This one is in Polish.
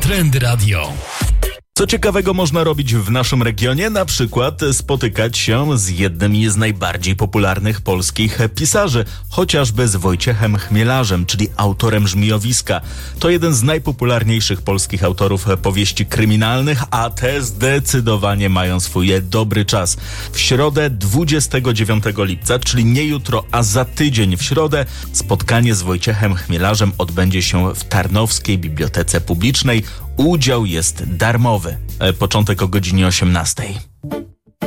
Trend Radio. Co ciekawego można robić w naszym regionie? Na przykład spotykać się z jednym z najbardziej popularnych polskich pisarzy, chociażby z Wojciechem Chmielarzem, czyli autorem Żmijowiska. To jeden z najpopularniejszych polskich autorów powieści kryminalnych, a te zdecydowanie mają swój dobry czas. W środę 29 lipca, czyli nie jutro, a za tydzień w środę, spotkanie z Wojciechem Chmielarzem odbędzie się w Tarnowskiej Bibliotece Publicznej. Udział jest darmowy. Początek o godzinie 18.